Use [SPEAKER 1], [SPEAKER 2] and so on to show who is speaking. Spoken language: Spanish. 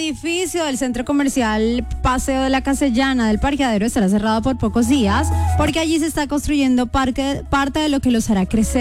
[SPEAKER 1] edificio del centro comercial Paseo de la Castellana del parqueadero estará cerrado por pocos días porque allí se está construyendo parte de lo que los hará crecer